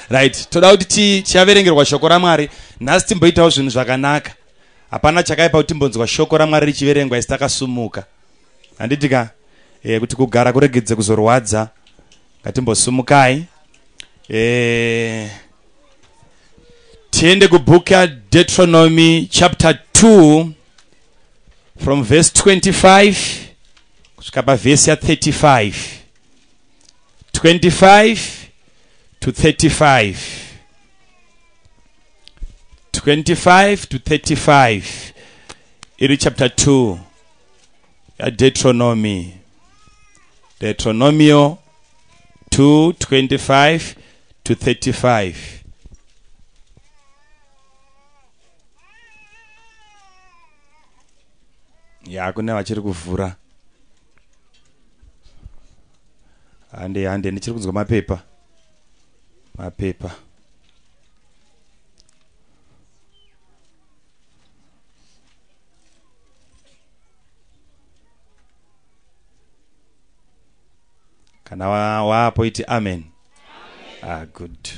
Right, toda kuti tichaverengerwa shoko raMwari. Nhasi timboitawo zvinhu zvakanaka. Hapana chakaipa kuti timbonzwa shoko raMwari richiverengwa isi takasumuka. Handitika kuti kugara kuregedze kuzorwadza. Ngatimbosumukai. Tiende kubook ya Deuteronomy chapter 2 from verse 25 kusvika pavhesi ya 35. 25 to 35. 25 to 35. Iri chapter 2 ya Deuteronomy. Deuteronomio 2, 25 to 35. Ya kune vachiri kuvhura. Hande ndichiri kunzwa mapepa. Mapepa. Kana wapo iti amen. Good.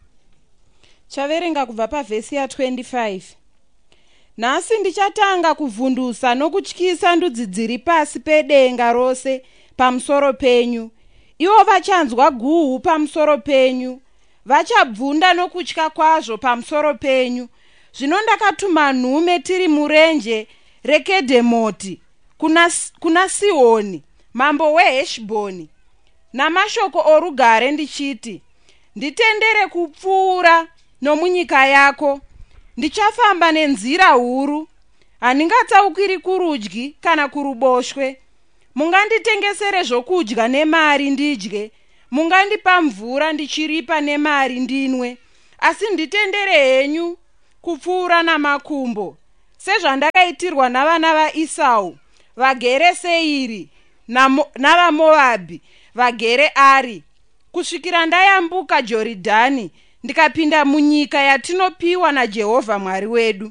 Chaverenga kubva pavhesi ya 25. Nhasi ndichatanga kuvhundusa nokutyisa ndudzi dziri pasi pedenga rose pamusoro penyu. Ivo vachanzwa guhu pamusoro penyu. Vachabvunda nokutya kwazvo pamusoro penyu. Zvino ndakatuma nhume tiri murenje reKedhemoti kuna Sihoni mambo weHeshbhoni namashoko orugare ndichiti, nditendere kupfuura nomunyika yako. Ndichafamba nenzira huru, handingatsaukiri kurudyi kana kuruboshwe. Munganditengesere zvokudya nemari ndidye, mungandipa mvura ndichiripa nemari ndinwe. Asi nditendere henyu kupfuura namakumbo, sezvandakaitirwa navana vaEsau vagere Seiri navaMoabhi vagere Ari, kusvikira ndayambuka Jorodhani ndikapinda munyika yatinopiwa naJehovha Mwari wedu.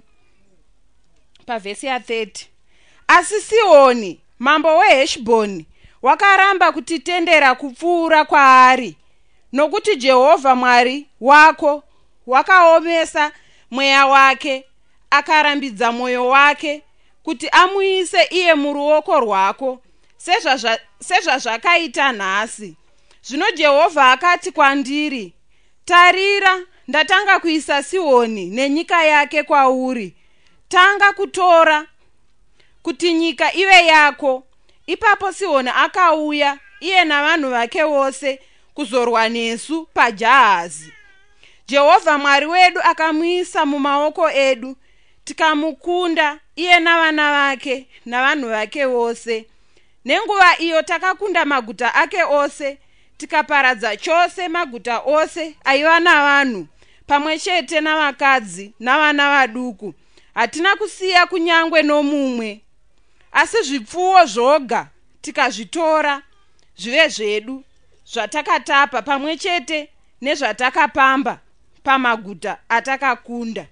Pavhesi ya 30. Asi Sihoni mambo weHeshbhoni wakaramba kutitendera kupfuura kwaari, nokuti Jehovha Mwari wako wakaomesa mweya wake, akarambidza mwoyo wake kuti amuise iye muruoko rwako, sezvazvakaita nhasi. Zvino Jehovha akati kwandiri, tarira, ndatanga kuisa Sihoni nenyika yake kwauri. Tanga kutora kuti nyika ive yako. Ipapo Sihoni akauya, iye navanhu vake vose, kuzorwa nesu paJahazi. Jehovha Mwari wedu akamuisa mumaoko edu, tikamukunda iye navana vake navanhu vake vose. Nenguva iyo takakunda maguta ake ose, tikaparadza chose maguta ose aiva navanhu, pamwe chete navakadzi navana vaduku. Hatina kusiya kunyangwe nomumwe. Asi zvipfuwo zvoga tikazvitora zvive zvedu, zvatakatapa pamwe chete nezvatakapamba pamaguta atakakunda.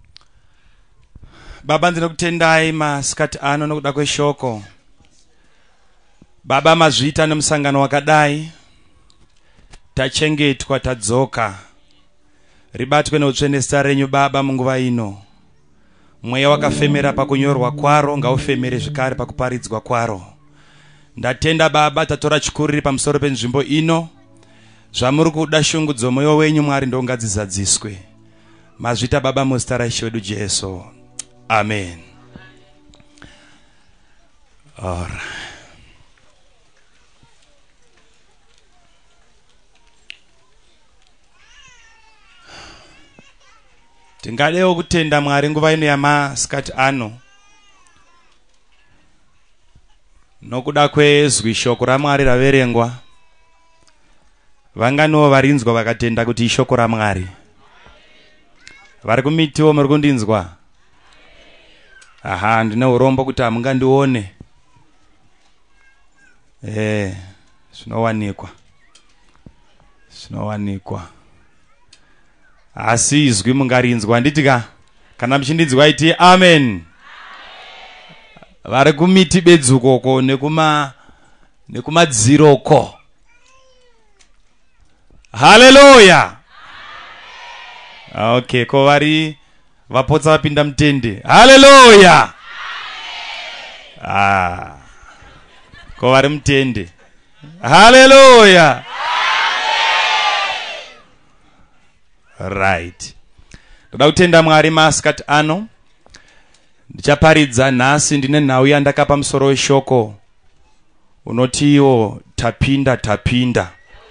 Baba, ndinokutendai masikati ano nokuda kweshoko. Baba, mazviita nemusangano wakadai, tachengetwa, tadzoka. Ribatwe neutsvene zita renyu Baba munguva ino. Mweya wakafemera pakunyorwa kwaro ngaufemere zvikare pakuparidzwa kwaro. Ndatenda Baba, tatora chikuriri pamusoro penzvimbo ino. Zvamuri kuda shungu dzomwoyo wenyu Mwari ndongadzizadziswe. Mazvita Baba muzita raIshe wedu Jesu. Amen. Alright. Tingadewo kutenda Mwari nguva ino yamasikati ano. Nokuda kwezwi shoko raMwari raverengwa. Vanganiwo varinzwa vakatenda kuti ishoko raMwari. Vari kumitiwo muri kundinzwa. Aha, ndine urombo kuti hamungandione. Zvinowanikwa. Asi izwi mungarinzwa nditika. Kana muchindinzwa iti amen. Vari kumiti bedzukoko nekumadziroko. Hallelujah. Okay, ko vari vapotsa vapinda mutende. Hallelujah. Ko vari mutende. Hallelujah. Right. Ndoda kutenda Mwari masikati ano. Ndichaparidza nhasi ndine nhau yandakapa musoro weshoko unotiwo tapinda tapinda.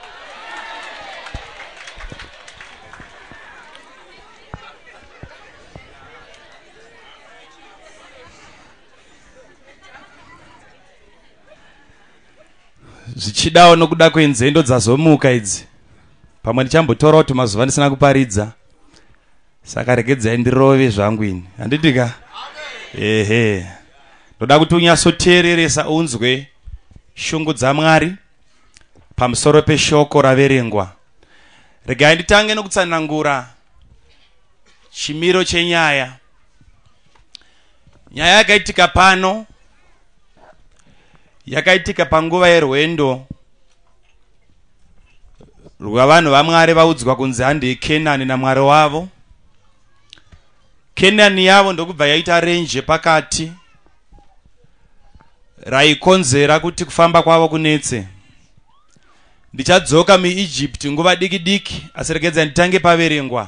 Zvichidawo nokuda kwenzendo dzazomuka idzi. Pamwe ndichambotora kuti mazuva ndisina kuparidza. Saka regedzai ndirove zvangu ini. Handidika? Ehe. Ndoda kuti unyatsoteereresa unzwe shungu dzaMwari pamusoro peshoko raverengwa. Regai nditange nokutsanangura chimiro chenyaya. Nyaya yakaitika pano. Yakaitika panguva yerwendo rwavanhu vaMwari vaudzwa kunzi handi Kenani naMwari wavo. Kenani yavo ndokubva yaita renje pakati raikonzera kuti kufamba kwavo kunetse. Ndichadzoka muEgypt nguva diki diki, asi regedzai nditange paverengwa.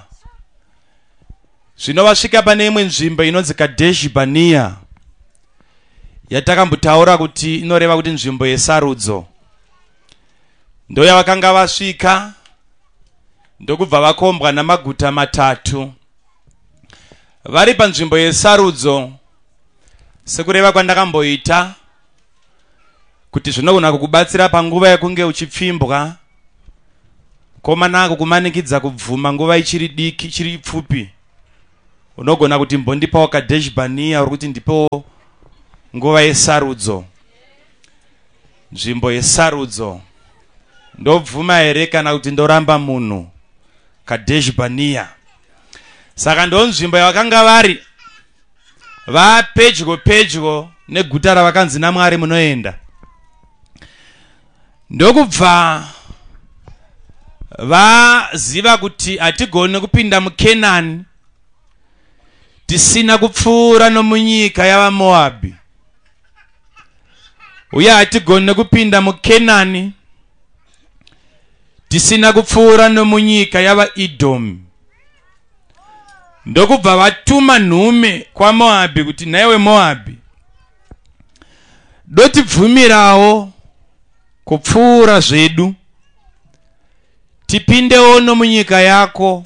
Zvino vasvika pane imwe nzvimbo inonzi Kadesh Barnea yatakambotaura kuti inoreva kuti nzvimbo yesarudzo. Ndo yavakanga vasvika ndokubva vakombwa namaguta matatu. Vari panzvimbo yesarudzo, sekureva kwandakamboita kuti zvinogona kukubatsira panguva yekunge uchipfimbwa, komanako kumanikidza kubvuma nguva ichiri diki ichiri pfupi. Unogona kuti mbondipawo Kadesh Barnea uri kuti ndipewo nguva yesarudzo. Nzvimbo yesarudzo ndobvuma here kana kuti ndoramba munhu? Kadesh Barnea. Saka ndo nzvimbo yavakanga vari vapedyo pedyo neguta ravakanzi naMwari munoenda. Ndokubva vaziva kuti hatigoni kupinda muKenani tisina kupfuura nomunyika yavaMoabhi, uye hatigoni kupinda muKenani tisina kupfuura nomunyika yavaEdhomu. Ndokubva vatuma nhume kwaMoabhi kuti naiwe Moabhi, dotibvumirawo kupfuura zvedu tipindewo nomunyika yako.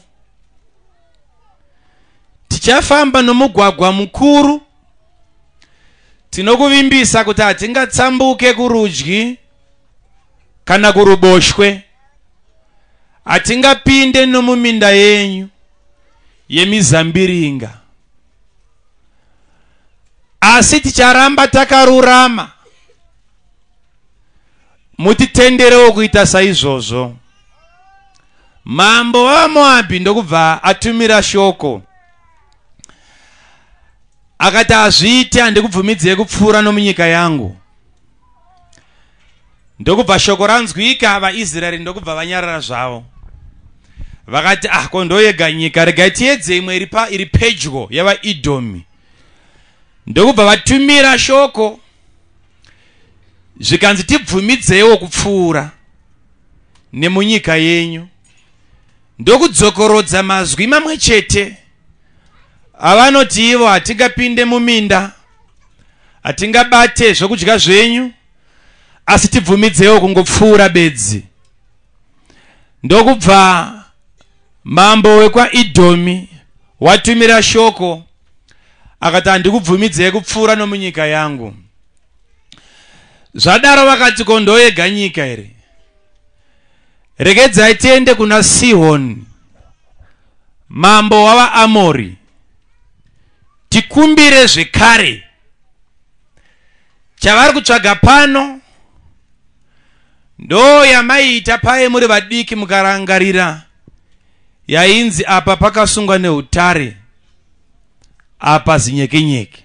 Tichafamba nomugwagwa mukuru. Tinokuvimbisa kuti hatingatsambuke kurudyi kana kuruboshwe. Hatingapinde nomuminda yenyu yemizambiringa. Asi ticharamba takarurama. Mutitenderewo kuita saizvozvo. Mambo waMoabhi ndokubva atumira shoko. Akati hazviite handikubvumidzei kupfuura nomunyika yangu. Ndokubva shoko ranzwika, vaIsraeri ndokubva vanyarara zvavo. Vakati ko ndoyega nyika, regai tiedze imwe iri pedyo yavaEdhomi. Ndokubva vatumira shoko zvikanzi tibvumidzewo kupfuura nemunyika yenyu. Ndokudzokorodza mazwi mamwe chete avanoti ivo hatingapinde muminda, hatingabate zvokudya zvenyu, asi tibvumidzewo kungopfuura bedzi. Ndokubva mambo wekwaEdhomi watumira shoko akati handikubvumidzei kupfuura nomunyika yangu. Zvadaro vakati ko ndoyega nyika here? Regedzai tiende kuna Sihoni mambo wavaAmori tikumbire zvekare. Chavari kutsvaga pano ndo yamaiita paye muri vadiki mukarangarira, yainzi apa pakasungwa neutare, apa zinyekenyeke.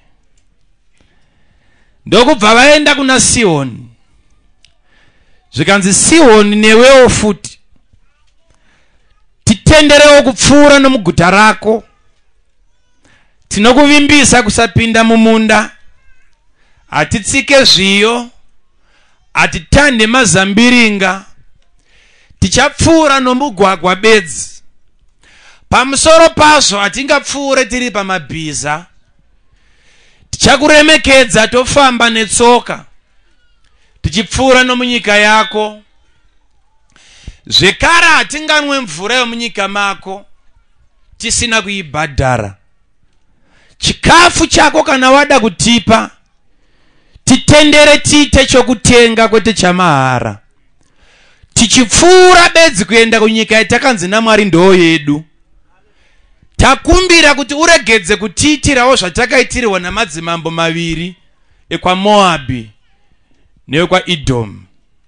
Ndokubva vaenda kuna Sihoni. Zvikanzi Sihoni newewo futi mutenderewo kupfuura nomuguta rako. Tinokuvimbisa kusapinda mumunda, atitsike zviyo, atitande mazambiringa, tichapfuura nomugwagwa bedzi. Pamusoro pazvo hatingapfuure tiri pamabhiza. Tichakuremekedza tofamba netsoka, tichipfuura nomunyika yako. Zvekare hatinganwe mvura yomunyika mako tisina kuibhadhara. Chikafu chako kana wada kutipa, titendere tiite chokutenga kwete chamahara. Tichipfuura bedzi kuenda kunyika yatakanzi naMwari ndoo yedu. Takumbira kuti uregedze kutiitirawo zvatakaitirwa namadzimambo maviri ekwaMoabhi neekwa Edom.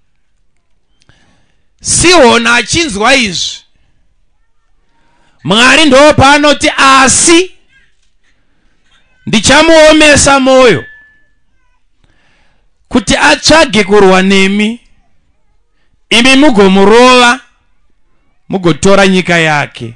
Sihoni achinzwa izvi, Mwari ndo paanoti asi ndichamuomesa moyo kuti atsvage kurwa nemi, imi mugomurova mugotora nyika yake.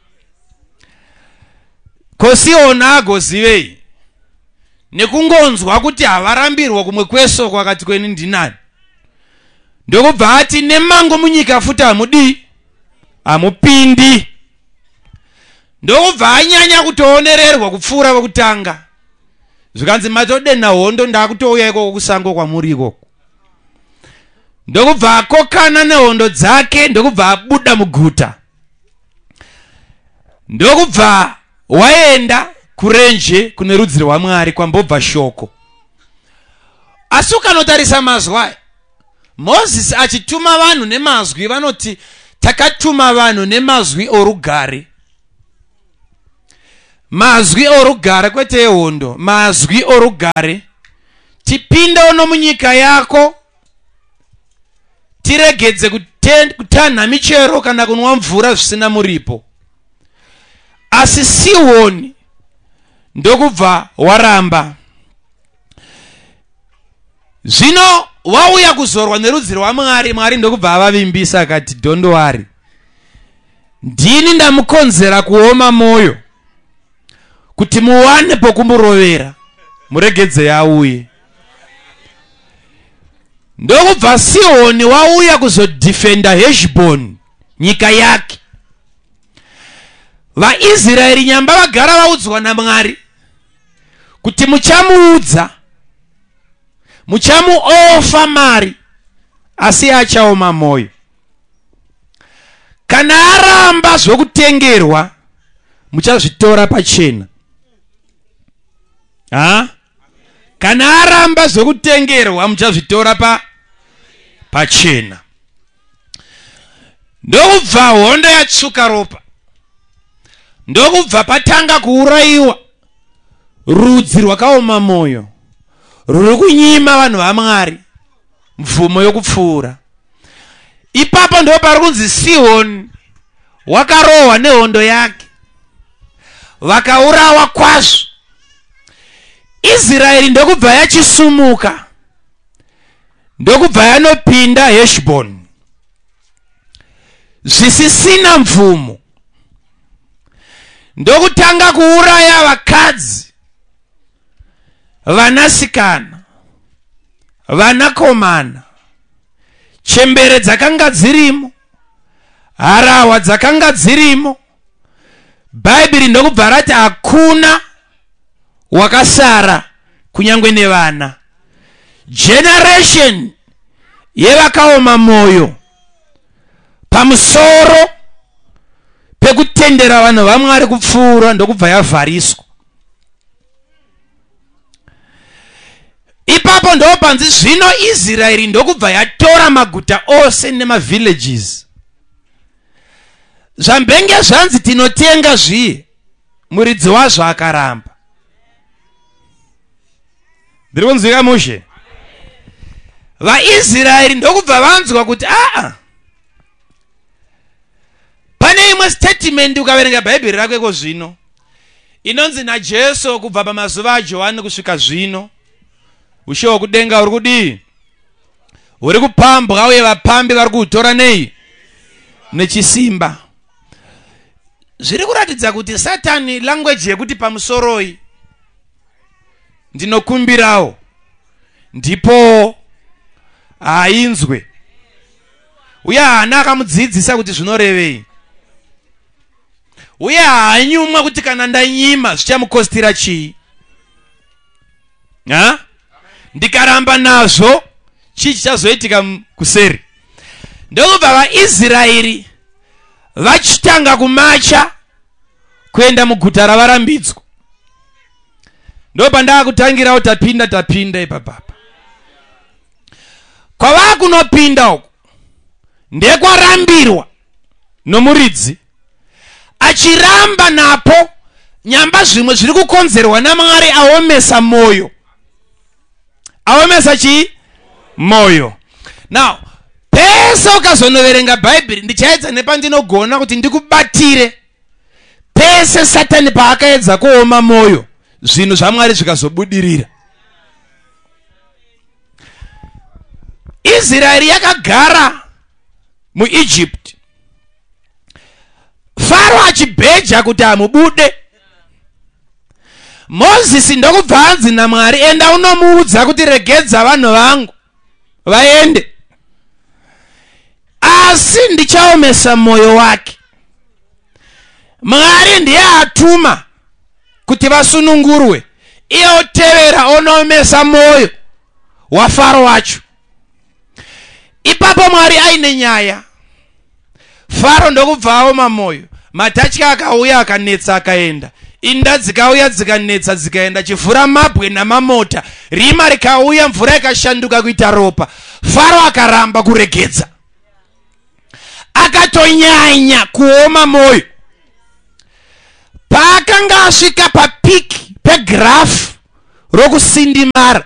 Ko Sihoni agozivei nekungonzwa kuti havarambirwa kumwe kweso kwakati kweni ndinani, ndokubva ati nemango munyika futi hamudi hamupindi. Ndokubva anyanya kutoonererwa kupfuura vokutanga. Zvikanzi matodena hondo ndakutouya ikoko kusango kwamuri ikoko. Ndokubva akokana nehondo dzake, ndokubva abuda muguta. Ndokubva waenda kurenje kune rudzi rwaMwari kwambobva shoko. Asi ukanotarisa mazwi, Moses achituma vanhu nemazwi vanoti takatuma vanhu nemazwi orugare. Mazwi orugare kwete ehondo, mazwi orugare. Tipinde ono munyika yako, tiregedze kutanha michero kana kunwa mvura zvisina muripo. Asi Sihoni ndokubva waramba. Zvino wauya kuzorwa nerudzi rwaMwari, Mwari ndokubva avavimbisa akati dhondowari, ndini ndamukonzera kuoma moyo kuti muwane pokumurovera, muregedze auye. Ndokubva Sihoni wauya kuzodifenda Heshboni, nyika yake. VaIsraeri nyamba vagara vaudzwa naMwari kuti muchamuudza, muchamuofa mari, asi achaoma moyo. Kana aramba zvokutengerwa, muchazvitora pachena. Kana aramba zvokutengerwa, muchazvitora pachena. Ndokubva hondo yatsuka ropa. Ndokubva patanga kuurayiwa rudzi rwakaoma moyo, ruri kunyima vanhu vaMwari mvumo yokupfuura. Ipapo ndo pari kunzi Sihoni wakarohwa nehondo yake, vakaurawa kwazvo. Israeri ndokubva yachisumuka, ndokubva yanopinda Heshboni zvisisina mvumo. Ndokutanga kuuraya vakadzi, vanasikana, vanakomana, chembere dzakanga dzirimo, harawa dzakanga dzirimo. Bhaibheri ndokubva rati hakuna wakasara kunyangwe nevana. Generation yevakaoma moyo pamusoro pekutendera vanhu vaMwari kupfuura ndokubva yavhariswa. Ipapo ndopanzi zvino Israeri ndokubva yatora maguta ose nemavillages. Zvambenge zvanzi tinotenga zviye, muridzi wazvo akaramba. Ndiri kunzwika mushe? VaIsraeri ndokubva vanzwa kuti pane imwe statement ukaverenga Bhaibheri rako zvino inonzi naJesu kubva pamazuva aJohani kusvika zvino ushe hwekudenga huri kudii? Huri kupambwa, uye vapambi vari kuutora nei? Nechisimba. zviri kuratidza kuti Satani language yekuti pamusoroi ndinokumbirawo ndipo ainzwe uye haana akamudzidzisa kuti zvinorevei uye haanyumwa kuti kana ndanyima zvichamukostira chii. Ndikaramba nazvo chii chichazoitika kuseri. Ndokubva vaIsraeri vachitanga kumacha kuenda muguta ravarambidzwa. Ndopandakutangirawo tapinda ipapapa. Kwavakunopinda uko ndekwarambirwa nomuridzi achiramba napo nyamba zvimwe zviri kukonzerwa naMwari aomesa moyo. Aomesa chii? Moyo. Now, pese ukazonoverenga Bhaibheri ndichaedza nepandinogona kuti ndikubatire pese Satani paakaedza kuoma moyo zvinhu zvaMwari zvikazobudirira. Israeri yakagara muEgypt. Faro achibheja kuti amubude. Moses ndokubva anzi naMwari enda unomuudza kuti regedza vanhu vangu vaende. Asi ndichaomesa moyo wake. Mwari ndiye atuma kuti vasunungurwe. Iye otevera onomesa moyo waFaro wacho. Ipapo Mwari aine nyaya. Faro ndokubva aoma moyo. Matatya akauya akanetsa akaenda. Inda dzikauya dzikanetsa dzikaenda. Chivhura mabwe namamota. Rima rikauya mvura ikashanduka kuita ropa. Faro akaramba kuregedza. Akatonyanya kuoma moyo. Paakanga asvika papiki pegrafu rokusindimara.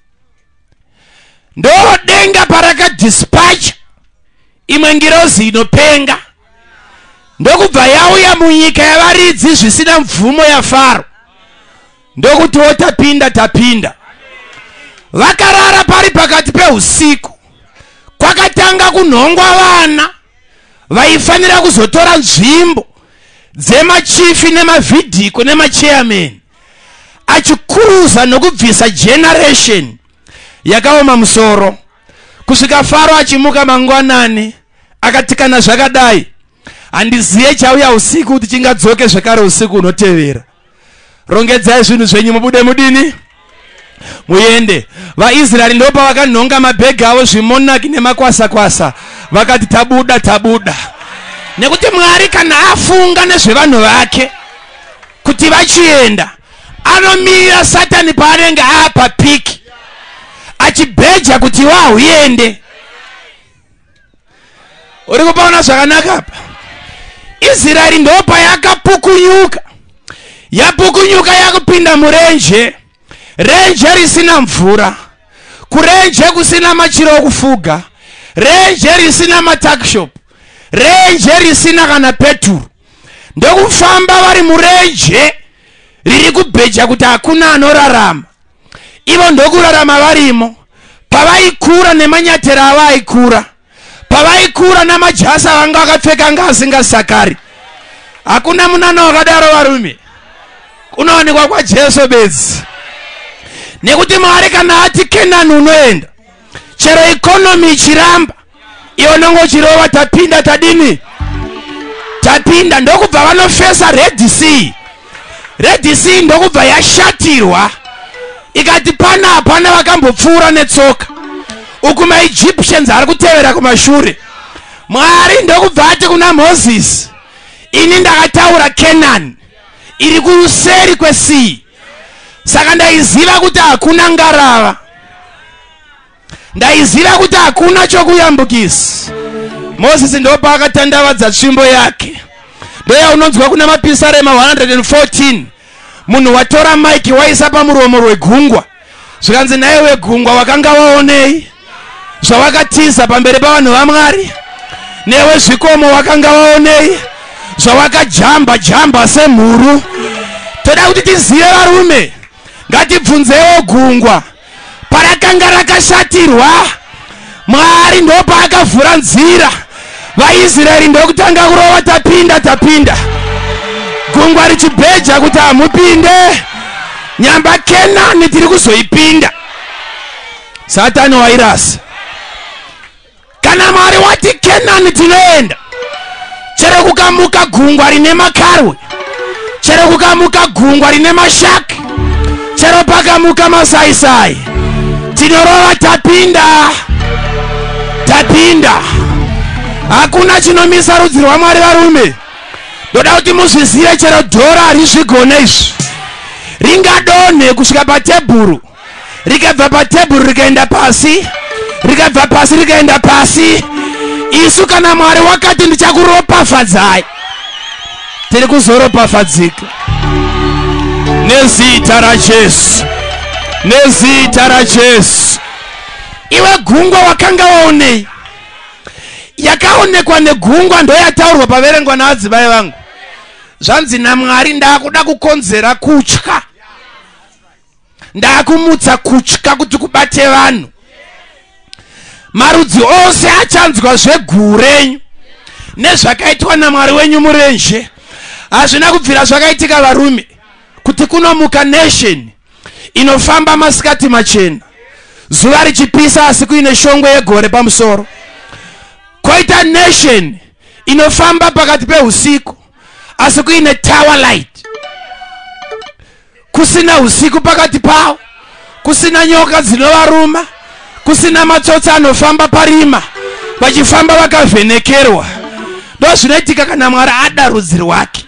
Ndodenga parakadispacha imwe ngirozi inopenga. Ndokubva yauya munyika yavaridzi zvisina mvumo yaFaro. Ndokuti tapinda. Vakarara pari pakati peusiku. Kwakatanga kunhongwa vana vaifanira kuzotora nzvimbo dzemachifi nemavhidhiko nemachairman achikuruza nokubvisa generation yakaoma musoro. Kusvika Faro achimuka mangwanani akatikana zvakadai. Handiziye chauya usiku kuti chingadzoke zvekare usiku unotevera. Rongedzai zvinhu zvenyu mubude mudini muende. VaIsraeri ndopa vakanhonga mabhegi avo zvimonaki nemakwasa-kwasa. Vakati tabuda. Nekuti Mwari kana afunga nezvevanhu vake kuti vachienda anomira Satani paanenge apa piki achibheja kuti uende. Uri kupaona zvakanaka apa? Israeri ndopa yakapukunyuka. Yapukunyuka yakupinda murenje. Renje risina mvura. Kurenje kusina machiro okufuga. Renje risina matakshop. Renje risina kana peturu. Ndokufamba vari murenje riri kubheja kuti hakuna anorarama. Ivo ndokurarama varimo. Pavaikura nemanyatera avaikura. Pavaikura namajasa vanga vakapfeka ngasingasakari. Hakuna munana wakadaro varume. Kunowanikwa kwa Jesu bedzi. Nekuti Mwari kana ati Kenani unoenda. Chero economy ichiramba. Iwo nongochirova tapinda tadini. Tapinda ndokubva vanofesa Red Sea. Red Sea ndokubva yashatirwa. Ikati pana vakambopfuura netsoka. Uku maEgyptians ari kutevera kumashure. Mwari ndokubva ati kuna Moses, ini ndakataura Kenani iri kuseri kwesea. Saka ndaiziva kuti hakuna ngarava. Ndaiziva kuti hakuna chokuyambukisa. Moses ndopa akatandavadza tsvimbo yake. Ndoya unonzwa kuna mapisarema 114. Munhu watora maiki waisa pamuromo rwegungwa. Zvikanzi naye wegungwa wakanga waonei? Zvawakatiza pamberi pavanhu vaMwari. Newe zvikomo wakanga waonei? Zvawakajamba semhuru. Toda kuti tizive varume. Ngatibvunzewo gungwa. Parakanga rakashatirwa. Mwari ndopa akavhura nzira. vaIsraeri ndokutanga kurova tapinda gungwa richibheja kuti hamupinde nyamba Kenani tiri kuzoipinda. Satani wairasa. Kana Mwari wati Kenani tinoenda, chero kukamuka gungwa rine makarwe, chero kukamuka gungwa rine mashaki, chero pakamuka masaisai, tinorova tapinda. Hakuna chinomisa rudzi rwaMwari varume. Ndoda kuti muzvizive chero dhora harizvigone izvi. Ringadonhe kusvika patebhuru, rikabva patebhuru rikaenda pasi, rikabva pasi rikaenda pasi. Isu kana Mwari wakati ndichakuropafadzai, tiri kuzoropafadzika nezita raJesu, nezita raJesu. Iwe gungwa wakanga waonei? Yakaonekwa negungwa ndoyataurwa paverengwa naadzimai vangu. Zvanzi naMwari ndakuda kukonzera kutya, ndakumutsa kutya kuti kubate vanhu. Marudzi ose achanzwa zveguru renyu nezvakaitwa naMwari wenyu murenje. Hazvina kubvira zvakaitika varume kuti kunomuka nation inofamba masikati machena, zuva richipisa asi kuine shongwe yegore pamusoro. Koita nation inofamba pakati peusiku asi kuine tower light, kusina usiku pakati pao, kusina nyoka dzinovaruma, kusina matsotsi anofamba parima vachifamba vakavhenekerwa. Ndo zvinoitika kana Mwari ada rudzi rwake.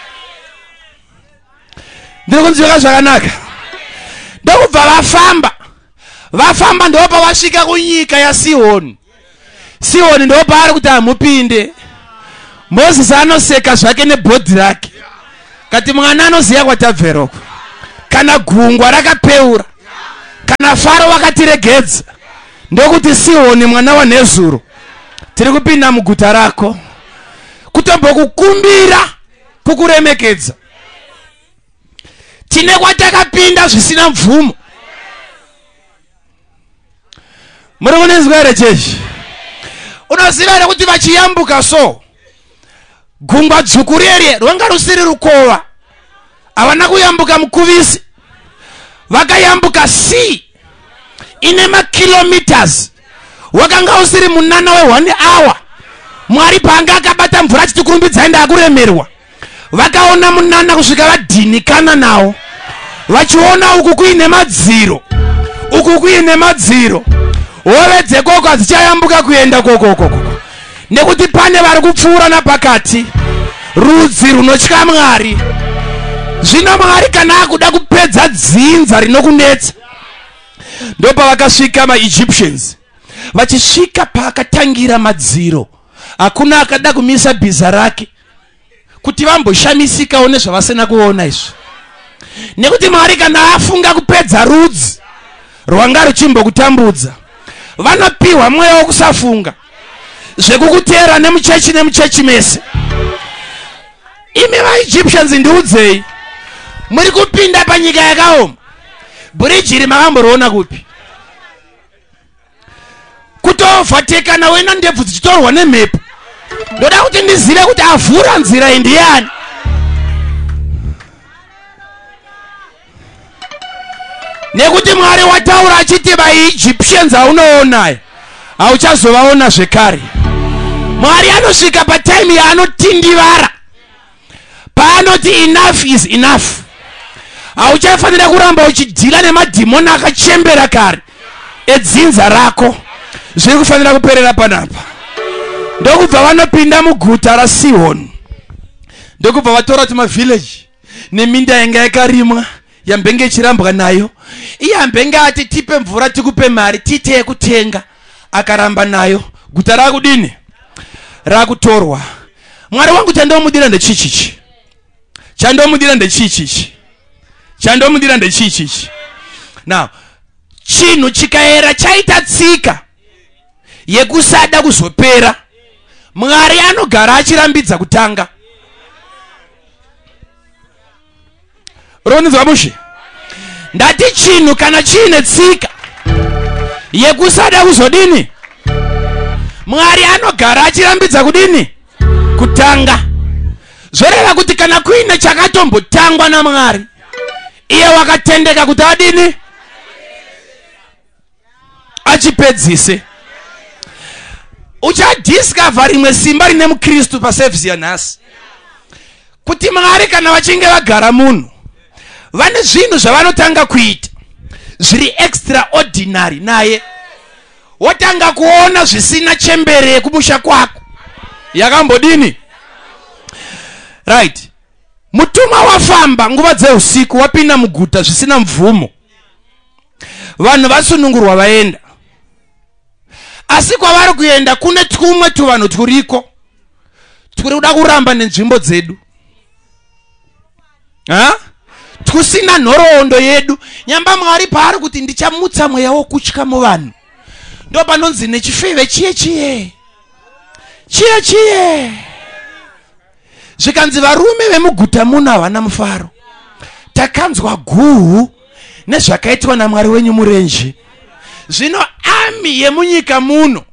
Ndiri kunzwika zvakanaka? Ndokubva vafamba ndopa vasvika kunyika yaSihoni. Sihoni ndopa ari kuti hamupinde. Mozisi anoseka zvake nebhodhi rake, kati mwana anoziva kwatabveroko. Kana gungwa rakapeura, kana Faro wakatiregedza, ndokuti Sihoni mwana waNezuro, tiri kupinda muguta rako kutombokukumbira kukuremekedza. Tine kwatakapinda zvisina mvumo. Muri kunenzwa here chechi? Unoziva here kuti vachiyambuka so gungwa dzvuku rere rwanga rusiri rukova, havana kuyambuka mukuvisi, vakayambuka sea ine makilometers, wakanga usiri munana we1 hour. Mwari paanga akabata mvura achiti kurumbidzai ndakuremerwa, vakaona munana kusvika vadhinikana nawo, vachiona uku kuine madziro, uku kuine madziro. Hove dzekoko hadzichayambuka kuenda kokoko nekuti pane vari kupfuura napakati, rudzi runotya Mwari. Zvino Mwari kana akuda kupedza dzinza rinokunetsa, ndopa vakasvika maEgyptians. Vachisvika paakatangira madziro, hakuna akada kumisa bhiza rake kuti vamboshamisikawo nezvavasina kuona izvi. Nekuti Mwari kana afunga kupedza rudzi rwanga ruchimbokutambudza, vanopiwa mweya wokusafunga zvekukutera nemuchechi mese. Imi vaEgyptians ndiudzei, muri kupinda panyika yakaoma. Bridge iri makamboriona kupi? Kutovhatekana wena ndebvu dzichitorwa nemhepo. Ndoda kuti ndizive kuti avhura nzira indiani. Nekuti Mwari wataura achiti vaEgyptians haunoona, hauchazovaona zvekare. Mwari anosvika patime yaanotindivara, paanoti enough is enough. Hauchafanira kuramba uchidhila nemadhimoni akachembera kare edzinza rako. Zviri kufanira kuperera panapa. Ndokubva vanopinda muguta raSihoni, ndokubva vatora kuti mavillage neminda yanga yakarimwa yambenge ichirambwa nayo. Iye ambenge ati tipe mvura tikupe mari tiite yekutenga, akaramba nayo. Guta rakudini? Rakutorwa. Mwari wangu chandomudira ndechichichi, chandomudira ndechichichi, chandomudira ndechichichi. Now chinhu chikaera chaita tsika yekusada kuzopera, Mwari anogara achirambidza kutanga. Ronizwa mushe? Ndati chinhu kana chiine tsika yekusada kuzodini, Mwari anogara achirambidza kudini? Kutanga. Zvoreva kuti kana kuine chakatombotangwa naMwari, iye wakatendeka kuti adini? Achipedzise. Uchadiscover rimwe simba rine muKristu paservice yanhasi. Kuti Mwari kana vachinge vagara munhu, vane zvinhu zvavanotanga kuita zviri extraordinary naye. Wotanga kuona zvisina chembere kumusha kwako. Yakambodini? Right. Mutumwa wafamba nguva dzeusiku, wapinda muguta zvisina mvumo. Vanhu vasunungurwa vaenda. Asi kwavari kuenda kune tumwe tuvanhu turiko turi kuda kuramba nenzvimbo dzedu. Tusina nhoroondo yedu. Nyamba Mwari paari kuti ndichamutsa mweya wokutya muvanhu, ndo panonzi nechifeve chiye. Zvikanzi varume vemuguta muno havana mufaro. Takanzwa guhu nezvakaitwa naMwari wenyu murenje. Zvino ami yemunyika muno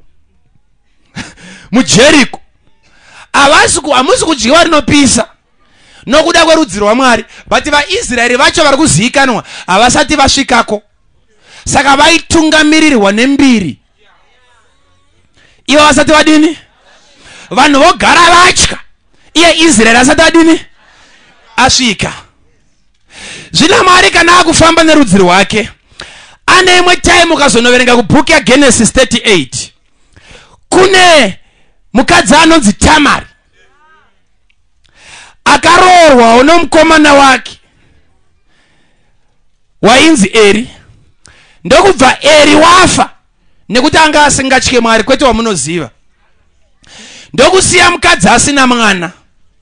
muJeriko hamusi kudyiwa rinopisa nokuda kwerudzi rwaMwari, but vaIsraeri vacho vari kuzivikanwa havasati vasvikako. Saka vaitungamirirwa nembiri. Ivo vasati vadini? Vanhu vogara vatya iye Israeri asati adini? Asvika. Zvino Mwari kana akufamba nerudzi rwake, ane imwe time ukazonoverenga kubhuku yaGenesis 38, kune mukadzi anonzi Tamari akaroorwa nomukomana wake wainzi Eri. Ndokubva Eri wafa nekuti anga asingatye Mwari, kwete wamunoziva. Ndokusiya mukadzi asina mwana.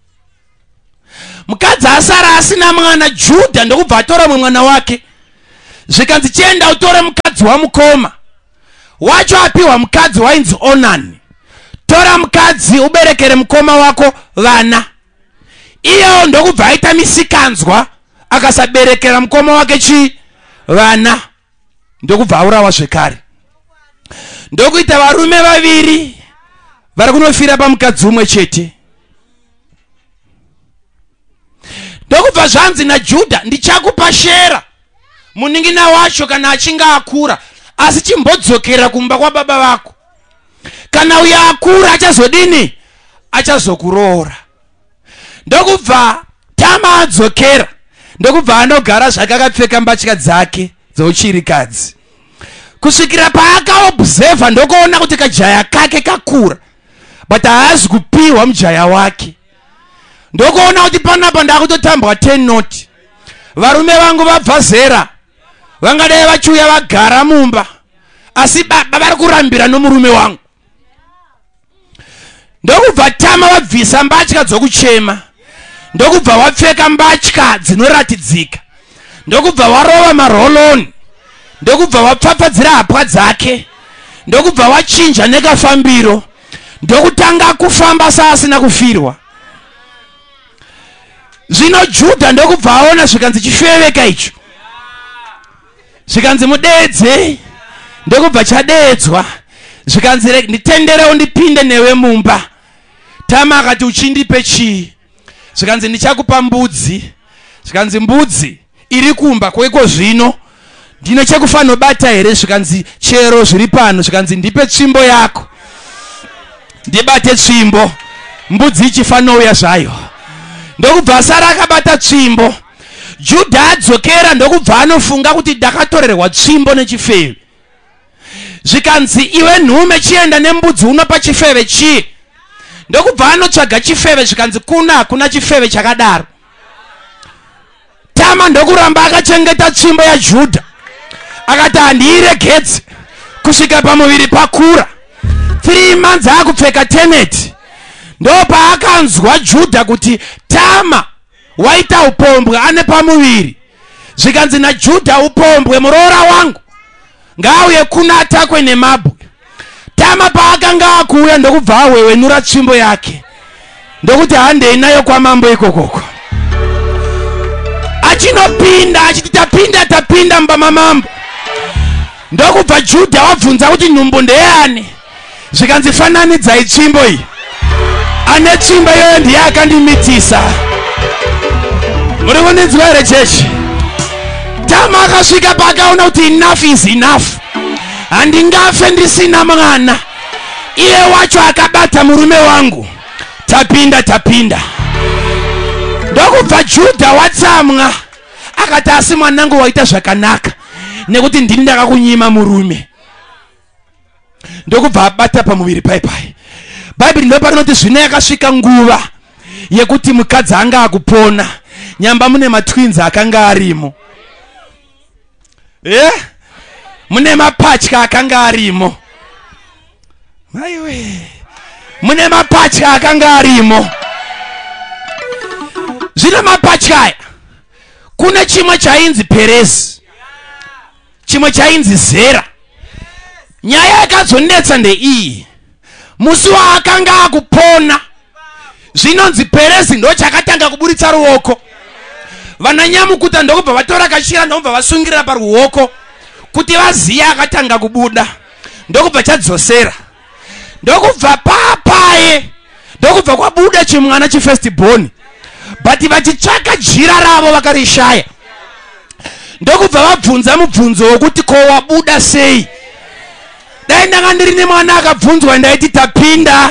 Mukadzi asara asina mwana, Judha, ndokubva atora mwana wake. Zvikanzi chienda utore mukadzi wamukoma wacho, apiwa mukadzi wainzi Onani. Tora mukadzi uberekere mukoma wako vana. Iyo ndokubva aita misikanzwa, akasaberekera mukoma wake vana. Ndokubva aurawa zvekare. Ndokuita varume vaviri vari kunofira pamukadzi umwe chete. Ndokubva zvanzi naJudha, ndichakupa shera muningina wacho kana achinge akura, asi chimbodzokera kumba kwababa vako. Kana uya akura achazodini? Achazokuroora. Ndokubva Tama adzokera, ndokubva anogara zvake akapfeka mbatya dzake dzeuchirikadzi. Kusvikira paakaobserva ndokuona kuti kajaya kake kakura, but haazi kupiwa mujaya wake. Ndokuona kuti panapa ndakutotambwa 10 noti. Varume vangu vabva zera vangadai vachiuya vagara mumba, asi baba vari kurambira nomurume wangu. Ndokubva Tama vabvisa mbatya dzokuchema, ndokubva wapfeka mbatya dzinoratidzika, ndokubva warova maroloni, ndokubva wapfapfadzira hapwa dzake, ndokubva wachinja nekafambiro, ndokutanga kufamba saasina kufirwa. Zvino Judha ndokubva aona zvikanzi chifeveka icho, zvikanzi mudeedze, ndokubva chadeedzwa, zvikanzi nditenderewo ndipinde newe mumba. Tama akati uchindipe chii? Zvikanzi ndichakupa mbudzi. Zvikanzi mbudzi iri kumba kweko zvino, ndine chekufanira bata here? Zvikanzi chero zviri pano. Zvikanzi ndipe tsvimbo yako ndibate tsvimbo, mbudzi ichifanira uya zvayo. Ndokubva Sara akabata tsvimbo. Judha adzokera, ndokubva anofunga kuti ndakatorerwa tsvimbo nechifeve. Zvikanzi iwe nhume chienda nembudzi unopa chifeve chii? Ndokubva anotsvaga chifeve, zvikanzi kuna chifeve chakadaro. Tama ndokuramba akachengeta tsvimbo yaJudha, akati handiiregedze kusvika pamuviri pakura. 3 months akupfeka teneti. Ndopaakanzwa Judha kuti Tama waita upombwe ane pamuviri. Zvikanzi naJudha, upombwe muroora wangu ngaauye kuna atakwe nemabwe. Tama paakanga akuuya ndokubva awewenura tsvimbo yake, ndokuti handei nayo kwamambo ikokoko. Achinopinda achiti tapinda mumba mamambo, ndokubva Judha wabvunza kuti nhumbu ndeani? zvikanzifananidzai tsvimbo iyi. Ane tsvimbo iyoyo ndiye akandimitisa. Muri kundinzwa here chechi? Tama akasvika paakaona kuti enough is enough, handingafe ndisina mwana, iye wacho akabata murume wangu, tapinda. Ndokubva Judha watsamwa, akati asi mwanangu waita zvakanaka, nekuti ndini ndakakunyima murume. Ndokubva abata pamuviri paipai. Bhaibheri ndopa rinoti zvino yakasvika nguva yekuti mukadzi anga akupona, nyamba mune matwinzi akanga arimo. Mune mapatya akanga arimo. Maiwe, mune mapatya akanga arimo. Zvino mapatya aya, kune chimwe chainzi Perezi, chimwe chainzi Zera. Nyaya yakazonetsa ndeiyi, musi waakanga akupona, zvinonzi Perezi ndo chakatanga kuburitsa ruoko. Vananyamukuta ndokubva vatora kashira ndokubva vasungirira paruoko kuti vaziye akatanga kubuda. Ndokubva chadzosera. Ndokubva papaye, ndokubva kwabuda chimwana chifirst born. But vachitsvaka jira ravo vakarishaya. Ndokubva vabvunza mubvunzo wokuti ko wabuda sei? Dai ndanga ndiri nemwana akabvunzwa ndaiti tapinda.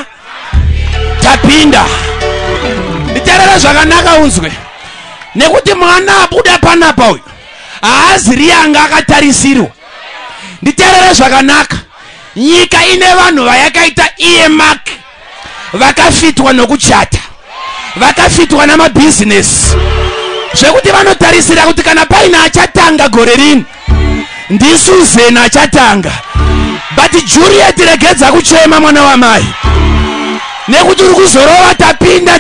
Nditerere zvakanaka unzwe. Nekuti mwana abuda panapa uyu haaziri yanga akatarisirwa. Nditerere zvakanaka. Nyika ine vanhu vayakaita earmark, vakafitwa nokuchata, vakafitwa namabhizinesi, zvekuti vanotarisira kuti kana paina achatanga gore rino ndiSusan achatanga. But Juliet regedza kuchema mwana wamai, nekuti uri kuzorova tapinda.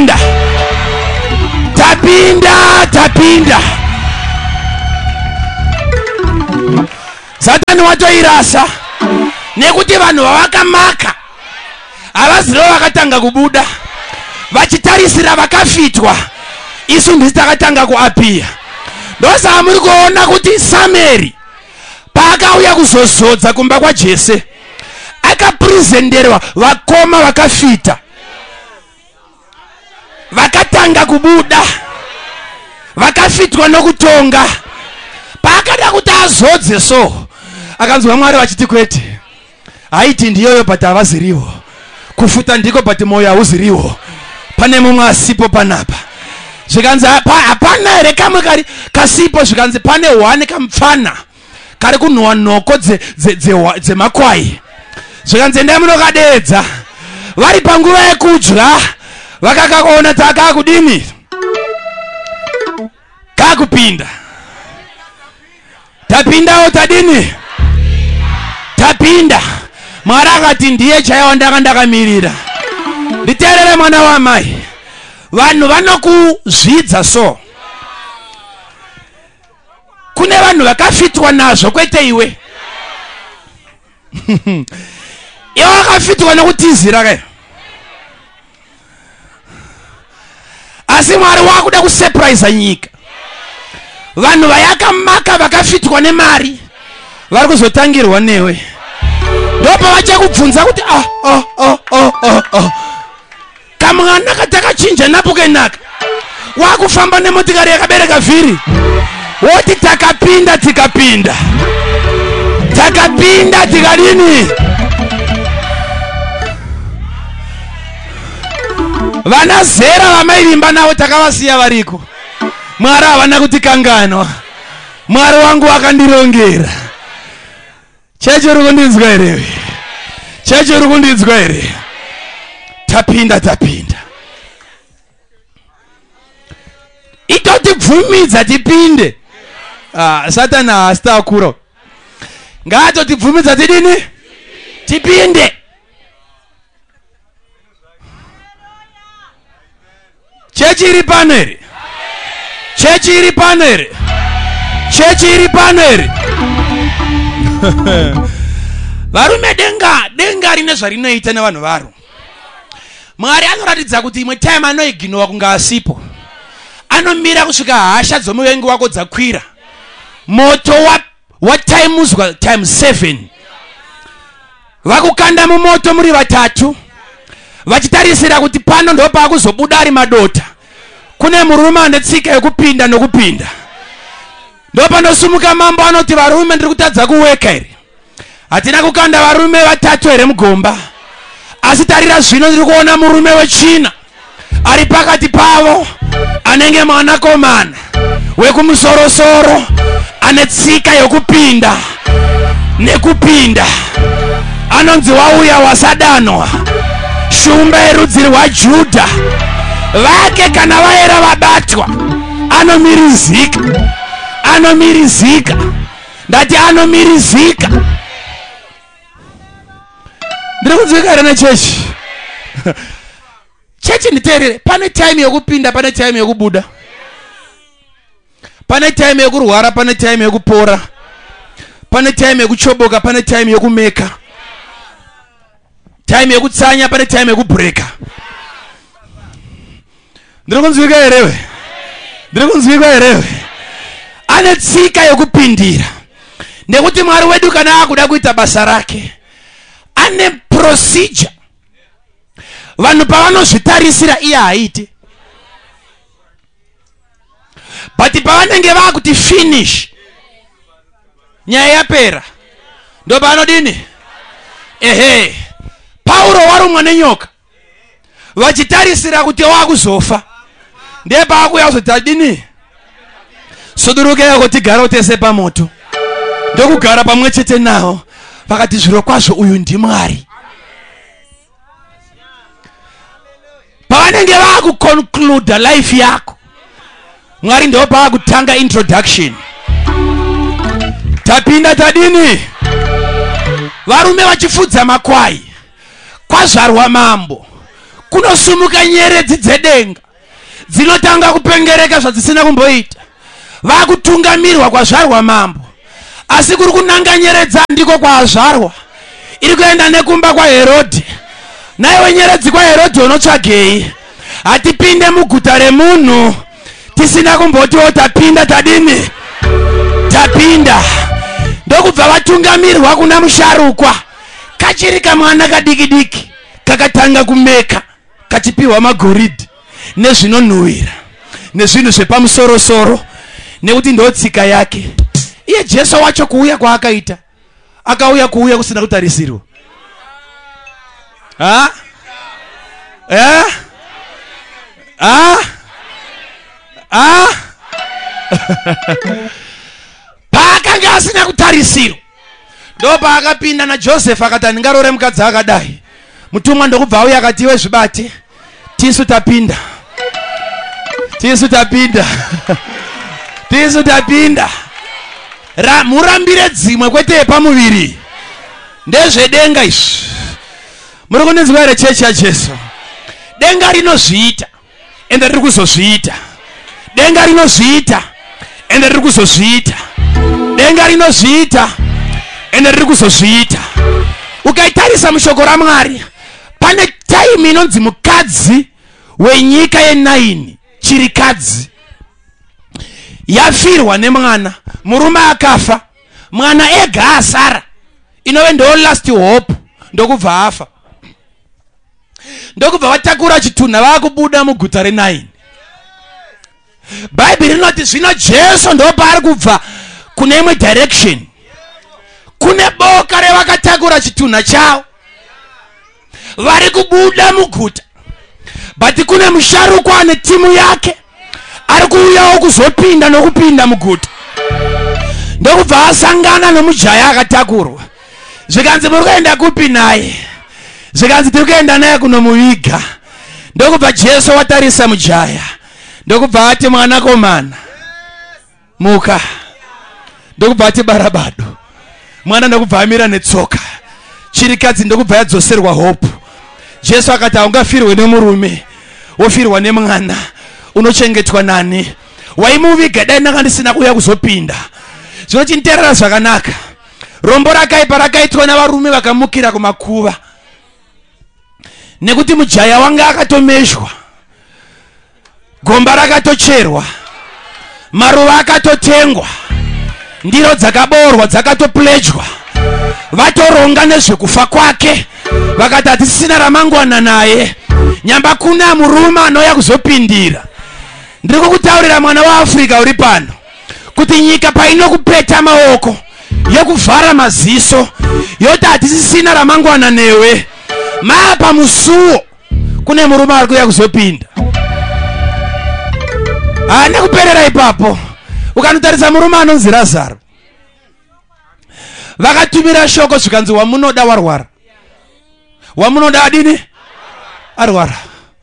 Satani watoirasa, nekuti vanhu vavakamaka havaziro vakatanga kubuda, vachitarisira vakafitwa. Isu ndisi takatanga kuapia. Ndosa muri kuona kuti Sameri paakauya kuzozodza kumba kwaJese, akapresenderwa vakoma vakafita, vakatanga kubuda, vakafitwa nokutonga. Paakada kuti azodze so, akanzwa Mwari vachiti kwete, haiti ndiyoyo but havaziriwo, kufuta ndiko but moyo hauziriwo, pane mumwe asipo panapa. Zvikanzi hapana here kamwe kasipo, zvikanzi pane one kamupfana kari kunhuhwa nhoko dzemakwai. Zvikanzi endai munokadedza. Vari panguva yekudya vakakaona takakudini, kakupinda. Tapindawo tadini, tapinda. Mwari akati ndiye chaiwa ndanga ndakamirira. Nditerere mwana wamai, vanhu vanokuzvidza so. Kune vanhu vakafitwa nazvo kwete iwe. Iwe wakafitwa nokutizira kai. Asi Mwari wakuda kusurprise nyika. Vanhu vayakamaka vakafitwa nemari vari kuzotangirwa newe. Ndopa vachakubvunza kuti kamwana katakachinja napo kenaka, wakufamba nemotikari yakabereka vhiri, woti takapinda tikadini. Vana Zera vamaivimba navo takavasiya variko. Mwari havana kuti kanganwa. Mwari wangu wakandirongera. Chechi uri kundinzwa here? Chechi uri kundinzwa here? Tapinda. Itotibvumidza tipinde. Satani haasitakura. Ngaatotibvumidza tidini? Tipinde. Chechi iri pano here? Chechi iri pano here? Varume denga rine zvarinoita nevanhu varo. Mwari anoratidza kuti imwe time anoiginowa kunga asipo. Anomira kusvika hasha dzomuvengi wako dzakwira. Moto wa time uzwa times 7. vakukanda mumoto muri vatatu vachitarisira kuti pano ndo pakuzobuda ari madota. Kune murume ane tsika yekupinda nokupinda. Ndo panosumuka mambo anoti varume ndiri kutadza kuweka iri. Hatina kukanda varume vatatu here mugomba. Asi tarira zvino ndiri kuona murume wechina ari pakati pavo anenge mwanakomana wekumusoro-soro ane tsika yokupinda nekupinda. Anonzi wauya wasadanwa, shumba yerudzi rwaJudha. Vake kana vaera vabatwa anomirizika, anomirizika, ndati anomirizika. Ndiri kunzwika here nechechi? Chechi nditeerere, pane time yokupinda, pane time yokubuda. Pane time yokurwara, pane time yokupora. Pane time yokuchoboka, pane time yokumeka. Time yokutsanya, pane time yokubreka. Ndiri kunzwika herewe? Ndiri kunzwika herewe? Ane tsika yokupindira. Nekuti Mwari wedu kana akuda kuita basa rake, ane procedure. Vanhu pavanozvitarisira iye haiti. But pavanenge vakuti finish, nyaya yapera, ndo pavanodini? Ehe, Paulo warumwa nenyoka, vachitarisira kuti wakuzofa, ndiye paakuya kuzoti adini? Sudurukeya kuti gara utese pamoto. Ndokugara pamwe chete nawo, vakati zviro kwazvo uyu ndiMwari. Pavanenge vakuconclude life yako, Mwari ndo paakutanga introduction. Tapinda tadini? Varume vachifudza makwai, kwazvarwa mambo, kunosumuka nyeredzi dzedenga dzinotanga kupengereka zvadzisina kumboita. Vakutungamirwa kwazvarwa mambo, asi kuri kunanga nyeredzi ndiko kwazvarwa. Iri kuenda nekumba kwa Herodhi. Naiwe nyeredzi kwa Herodhi unotsvagei? Hatipinde muguta remunhu tisina kumbotiwo tapinda tadini? Tapinda. Ndokubva vatungamirwa kuna musharukwa. Kachiri kamwana kadiki-diki kakatanga kumeka, kachipiwa magoridhe nezvinonhuhwira nezvinhu zvepamusoro-soro, nekuti ndo tsika yake. Iye Jesu wacho kuuya kwaakaita, akauya kuuya kusina kutarisirwa. Paakanga asina kutarisirwa, ndo paakapinda naJosefa akati andingarore mukadzi akadai. Mutumwa ndokubva auya akati iwe zvibate, tisu tapinda, tisu tapinda, tisu tapinda. Murambire dzimwe kwete pamuviri, ndezvedenga izvi. Muri kundinzwa here chechi yaJesu? Denga rinozviita ende riri kuzozviita. Denga rinozviita ende riri kuzozviita. Denga rinozviita ende riri kuzozviita. Ukaitarisa mushoko raMwari, pane time inonzi mukadzi wenyika ye9, chirikadzi, yafirwa nemwana, murume akafa, mwana ega asara, inove ndo last hope, ndokubva afa. Ndokubva vatakura chitunha vakubuda muguta re9. Bhaibheri rinoti zvino Jesu ndo paari kubva kune imwe direction. Kune boka revakatakura chitunha chavo vari kubuda muguta, but kune musharukwa ane timu yake ari kuuyawo kuzopinda nokupinda muguta. Ndokubva asangana nomujaya akatakurwa, zvikanzi muri kuenda kupi naye? Zvikanzi tiri kuenda naye kunomuviga. Ndokubva Jesu watarisa mujaya, ndokubva ati mwanakomana muka. Ndokubva ati barabado. Mwana ndokubva amira netsoka. Chirikadzi ndokubva yadzoserwa hope. Jesu akati haungafirwe nemurume, wofirwa nemwana, unochengetwa nani. Waimuviga dai ndanga ndisina kuuya kuzopinda. Zvinochinterera zvakanaka. Rombo rakaipa rakaitwa navarume vakamukira kumakuva, nekuti mujaya wanga akatomezhwa, gomba rakatocherwa, maruva akatotengwa, ndiro dzakaboorwa dzakatopledgwa, vatoronga nezvekufa kwake, vakati hatisisina ramangwana naye, nyamba kuna murume anouya kuzopindira. Ndiri kukutaurira mwana waAfrica uri pano kuti nyika painokupeta maoko, yokuvhara maziso, yoti hatisisina ramangwana newe, mapa musuwo kune murume ari kuuya kuzopinda. Haana kuperera ipapo. Ukanotarisa murume anonzi Lazaro, vakatumira shoko zvikanzi wamunoda warwara. Wamunoda adini? Arwara.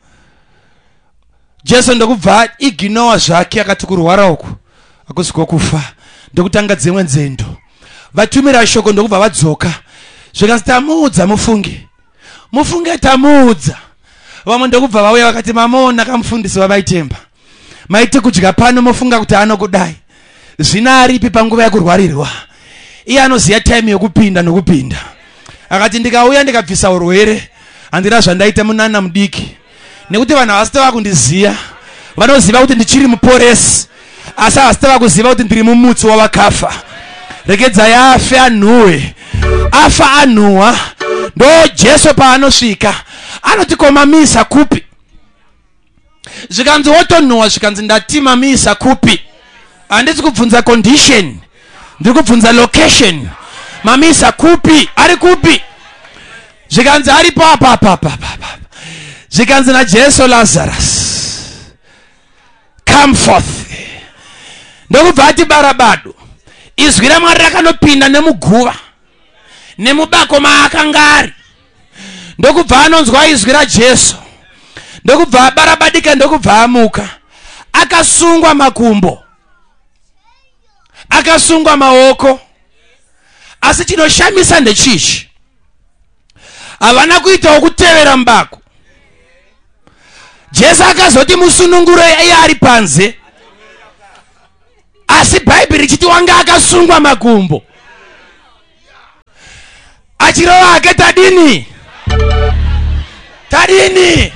Jesu ndokubva iginowa zvake akati kurwara uku hakusi kwokufa, ndokutanga dzimwe nzendo. Vatumira shoko ndokubva vadzoka. Zvikanzi tamuudza mufunge. Mufunge tamuudza. Vamwe ndokubva vauya vakati mamona kamufundisi wavaitemba. Maite kudya pano mufunga kuti anokudai. Zvina aripi panguva yekurwarirwa. Iye anoziya time yokupinda nokupinda. Akati ndikauya ndikabvisa urwere, handina zvandaita munana mudiki. Nekuti vanhu havasitava kundiziya. Vanoziva kuti ndichiri muporesi, asi havasitava kuziva kuti ndiri mumutsi wavakafa. Regedzai afe anhuwe. Afa anhuwa. Ndo Jesu paanosvika anotikomamisa kupi? Zvikanzi wotonhuwa, zvikanzi ndatimamisa kupi? Handisi kubvunza condition, ndiri kubvunza location. Mamisa kupi? Ari kupi? Zvikanzi ari papa. Zvikanzi naJesu Lazarus, come forth. Ndokubva ati barabado. Izwi raMwari rakanopinda nemuguva, nemubako maakanga ari. Ndokubva anonzwa izwi raJesu. Ndokubva abarabadika, ndokubva amuka. Akasungwa makumbo, akasungwa maoko. Asi chinoshamisa ndechichi, havana kuitawo kutevera mbako. Jesu akazoti musununguro iye ari panze, asi Bhaibheri richiti wanga akasungwa makumbo. Achirova ake tadini? Tadini?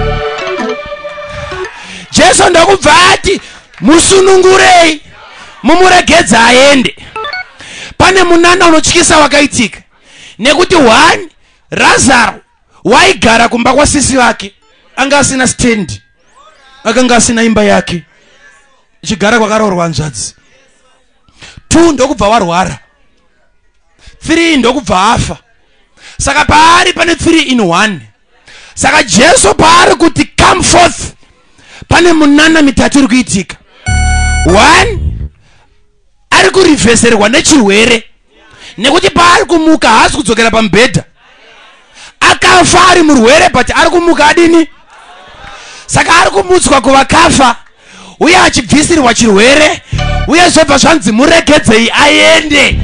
Jesu ndokubva ati musunungurei, mumuregedza aende. Pane munana unotyisa wakaitika, nekuti one, Lazaro waigara kumba kwasisi wake, anga asina stand, akanga asina imba yake, ichigara kwakaroorwa hanzvadzi. 2 ndokubva warwara. 3 ndokubva afa. Saka paari pane 3 in 1. Saka Jesu paari kuti come forth, pane munana mitatu iri kuitika. 1, ari kurivheserwa nechirwere, nekuti paari kumuka haasi kudzokera pamubhedha. Akafa ari murwere, but ari kumuka adini? Saka ari kumutswa kuvakafa, uye achibvisirwa chirwere, uye zvobva zvanzi muregedzei aende.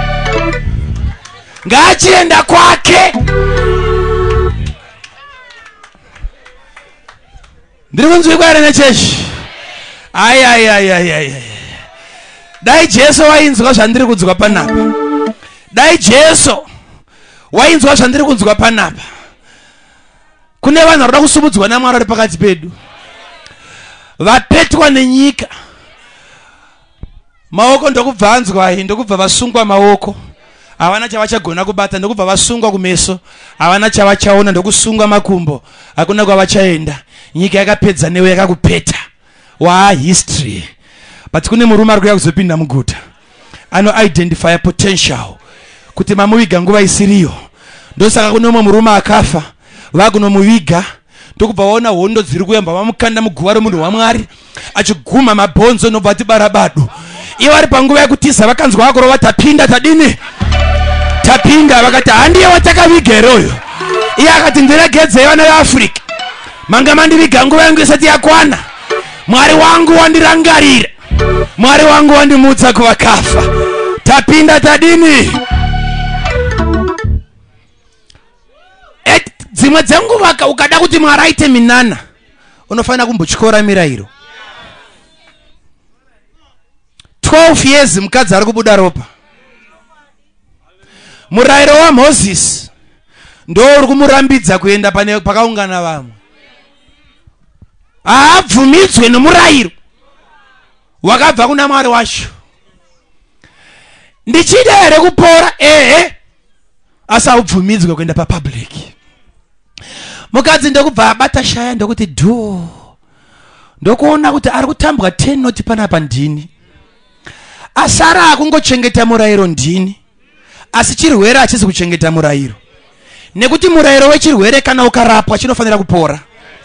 Ngaachienda kwake. Ndiri kunzwikwa here nechechi? Ai. Dai Jesu wainzwa zvandiri kunzwa panapa. Dai Jesu wainzwa zvandiri kunzwa panapa. Kune vanhu varoda kusumudzwa naMwari ari pakati pedu, vapetwa nenyika. Maoko ndokubva anzwa, ndokubva vasungwa maoko, havana chavachagona kubata. Ndokubva vasungwa kumeso, havana chavachaona. Ndokusungwa makumbo, hakuna kwavachaenda. Nyika yakapedza newe, yakakupeta. History. But kune murume ari kuuya kuzopinda muguta, ano-identify potential kuti mamuviga nguva isiriyo. Ndosaka kune umwe murume akafa, vakunomuviga. Ndokubva vaona hondo dziri kuyamba, vamukanda muguva romunhu waMwari, achiguma mabhonzo. Nobva ati barabado. Ivo vari panguva yekutiza, vakanzwa vakurova, tapinda tadini? Tapinda. Vakati handiye watakaviga here uyo? Iye akati ndiregedzei vana veAfrica, manga mandiviga nguva yangu isati yakwana. Mwari wangu wandirangarira, Mwari wangu wandimutsa kuvakafa. Tapinda tadini? Dzimwe dzenguva ukada kuti Mwari aite minana, unofanira kumbotyora mirayiro. 12 years mukadzi ari kubuda ropa. Murayiro waMozisi ndo uri kumurambidza kuenda pakaungana vamwe. Haabvumidzwe nomurayiro wakabva kuna Mwari wacho. Ndichida here kupora? asaubvumidzwe kuenda papublic. Mukadzi ndokubva abata shaya ndokuti do ndokuona kuti ari kutambwa 10 noti panapa ndini. Asara akungochengeta murayiro ndini, asi chirwere hachizi kuchengeta murayiro, nekuti murayiro wechirwere kana ukarapwa chinofanira kupora.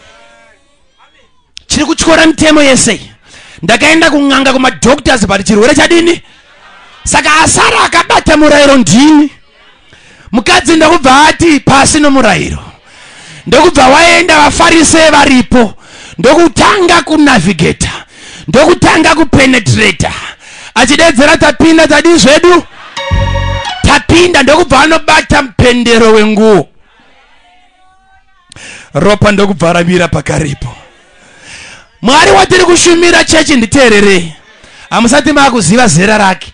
Chiri kutyora mitemo yese. Ndakaenda kung'anga kumadoctors but chirwere chadini. Saka Asara akabata murayiro ndini. Mukadzi ndokubva ati pasi nomurayiro. Ndokubva waenda vafarise varipo. Ndokutanga kunavigata. Ndokutanga kupenetrata. Achidedzera tapinda tadi zvedu. Tapinda ndokubva anobata mpendero wenguo. Ropa ndokubva ramira pakaripo. Mwari watiri kushumira chechi nditeerere. Amusati makuziva zera rake.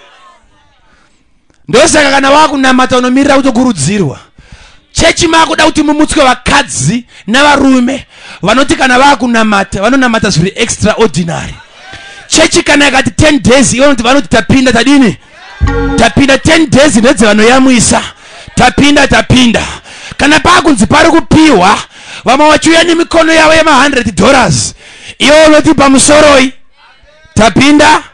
Ndosaka kana wakunamata unomirira kutokurudzirwa. Chechi makuda kuti mumutswe vakadzi navarume vanoti kana vakunamata vanonamata zviri extraordinary. Chechi kana yakati 10 days ivo vanoti tapinda tadini. Tapinda 10 days ndedze vanoyamwisa. Tapinda. Kana pakunzi pari kupiwa vamwe vachiuya nemikono yavo $100. Iwo unoti pamusoroi tapinda.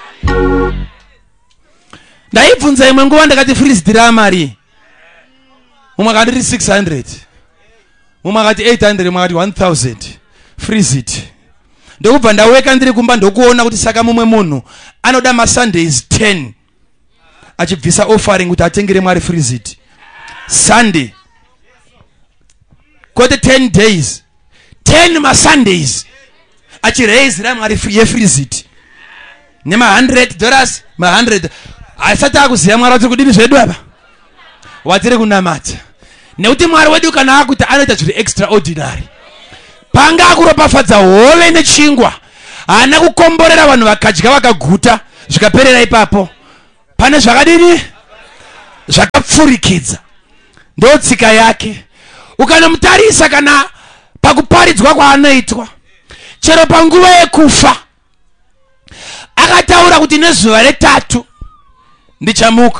Ndaibvunza imwe nguva ndakati freeze dira mari. Mumwe akati 600. Mumwe akati 800, mumwe akati 1000. Freeze it. Ndokubva ndaweka ndiri kumba ndokuona kuti saka mumwe munhu anoda maSundays 10 achibvisa offering kuti atengere Mwari freeze it. Sunday kwete 10 days 10 maSundays achiraisira Mwari freeze it nema $100 ma100 asati akuziya Mwari wati kudini zvedu apa watiri kunamata nekuti Mwari wedu kana akuti anoita zviri extraordinary. Panga akuropafadza hove nechingwa, haana kukomborera vanhu vakadya vakaguta zvikaperera ipapo. Pane zvakadini zvakapfurikidza. Ndotsika yake. Ukanomutarisa kana pakuparidzwa kwaanoitwa, chero panguva yekufa akataura kuti nezuva re3 ndichamuka.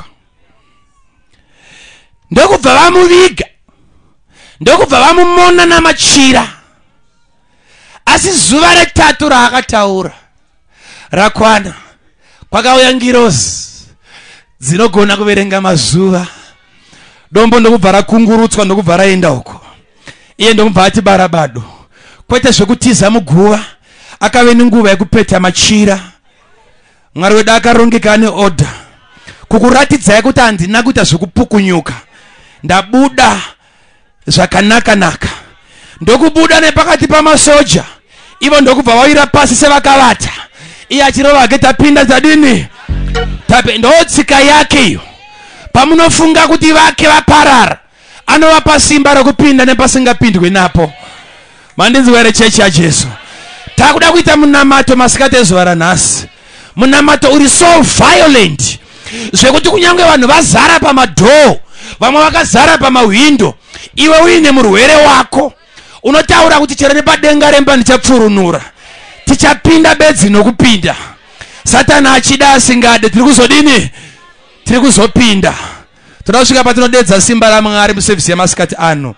Ndokubva vamuviga, ndokubva vamumona namachira. Asi zuva re3 raakataura rakwana, kwakauya ngirozi dzinogona kuverenga mazuva. Dombo ndokubva rakungurutswa ndokubva raenda uko. Iye ndokubva ati barabado kwete zvekutiza muguva, akave nenguva yekupeta machira. Mwari wedu akarongeka ane order kukuratidzai kuti handina kuita zvekupukunyuka, ndabuda zvakanaka. Ndokubuda nepakati pamasoja, ivo ndokubva wawira pasi sevakavata. Iye achirova ke tapinda tadini. Ndotsika yake iyo. Pamunofunga kuti vake vaparara, anovapa simba rokupinda nepasingapindwe napo. Mandinzwere chechi ya Jesu. Takuda kuita munamato masikati ezuva ranhasi. Munamato uri so violent zvekuti kunyange vanhu vazara pamadhoo, vamwe vakazara pamawindo, iwe uine murwere wako unotaura kuti chero nepadenga remba ndichapfurunura, tichapinda bedzi nokupinda. Satani achida asingade, tiri kuzodini? Tiri kuzopinda. Toda kusvika patinodedza simba raMwari musevhisi yamasikati ano.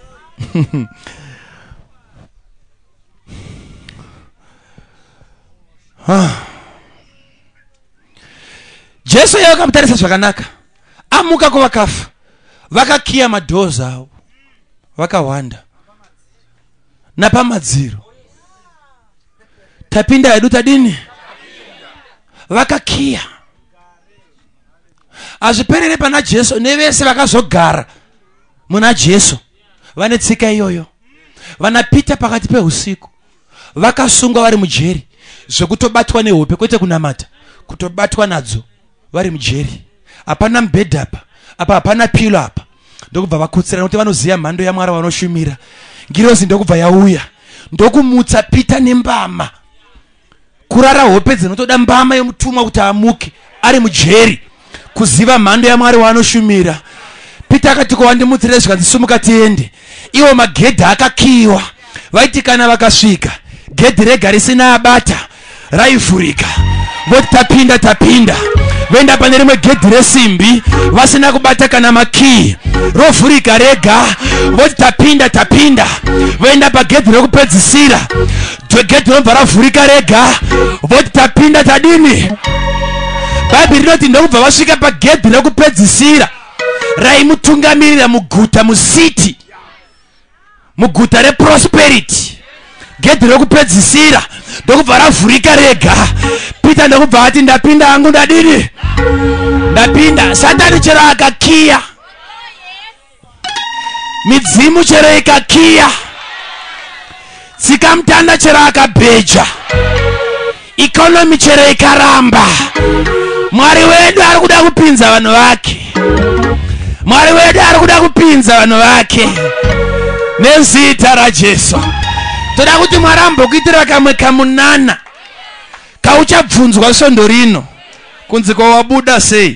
Jesu yeye akamutarisa zvakanaka, amuka kuvakafa, vakakiya madhozi avo, vakawanda napamadziro. Tapinda hedu tadini? Vakakiya. Azviperere pana Jesu, nevese vakazogara muna Jesu vane tsika iyoyo. Vanapita pakati peusiku, vakasungwa vari mujeri, zvekutobatwa nehope, kwete kunamata, kutobatwa nadzo vari mujeri. Hapana mubhedha apa hapana pilo apa. Ndokubva vakutsira nokuti vanoziva mhando yaMwari vanoshumira. Ngirozi ndokubva yauya ndokumutsa Pita nembama, kurara hope dzinotoda mbama yomutumwa kuti amuke ari mujeri, kuziva mhando yaMwari waanoshumira. Pita akati kowandimutsire zvikandisumuka tiende. Iwo magedhi akakiyiwa, vaiti kana vakasvika gedhi rega risina abata raivhurika, voti tapinda. voenda pane rimwe gedhi resimbi vasina kubata kana makii, rovhurika rega, voti tapinda, voenda pagedhi rekupedzisira, gedhi rinobva ravhurika rega, voti tapinda tadini. Bhaibheri rinoti ndokubva vasvika pagedhi rekupedzisira raimutungamirira muguta, musiti, muguta reprosperity, gedhi rekupedzisira ndokubva ravhurika rega. Peter ndokubva ati ndapinda hangu, ndadini, ndapinda. Satani chero akakiya, midzimu chero ikakiya, tsikamutanda chero akabheja, ikonomi chero ikaramba, Mwari wedu ari kuda kupinza vanhu vake, Mwari wedu ari kuda kupinza vanhu vake nezita raJesu. Toda kuti Mwari ambokuitira kamwe kamunana kauchabvunzwa svondo rino kunzi kowabuda sei,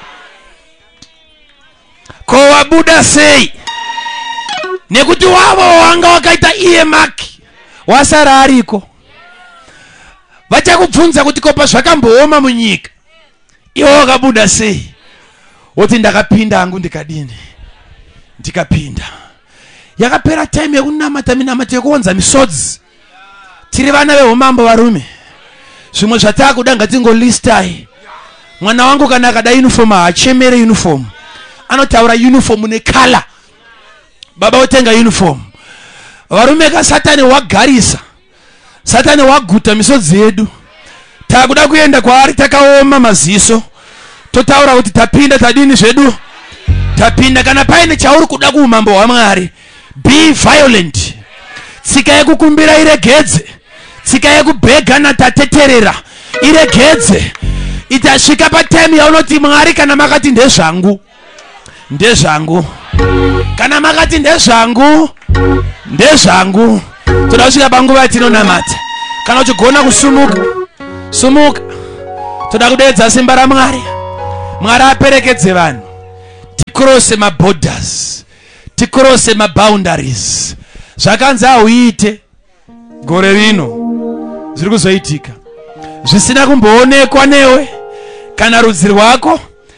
kowabuda sei, nekuti wavo wanga wakaita iye maki wasara ariko. Vachakubvunza kuti kopa zvakambooma munyika, iwe wakabuda sei? Woti ndakapinda hangu ndikadini, ndikapinda. Yakapera time yekunamata minamata yekuonza misodzi. Tiri vana veumambo varume, zvimwe zvatakuda ngatingolistai. Mwana wangu kana akada uniform haachemere uniform, anotaura uniform nekala. Baba otenga uniform. Varume kaSatani wagarisa, Satani waguta misodzi yedu. Takuda kuenda kwaari takaoma maziso, totaura kuti tapinda tadini zvedu, tapinda. Kana paine chauri kuda kuumambo hwaMwari, be violent. Tsika yekukumbira iregedze, tsika yekubhegana tateterera iregedze. Itasvika patime yaunoti Mwari kana makati ndezvangu, ndezvangu, kana makati ndezvangu, ndezvangu. Toda kusvika panguva yatinonamata. Kana uchigona kusumuka, sumuka. Toda kudeedza simba raMwari. Mwari aperekedze vanhu, tikrose maborders, tikrose maboundaries. Zvakanzi auite gore rino zviri kuzoitika, zvisina kumboonekwa newe kana rudzi rwako,